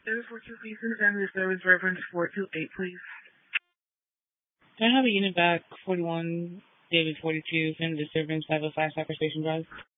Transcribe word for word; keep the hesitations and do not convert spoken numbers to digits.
David four two Eastern Family Service Reference four two eight, please. Can I have a unit back, forty-one, David forty-two, Family Disturbance, five oh five Cypress Station Drive?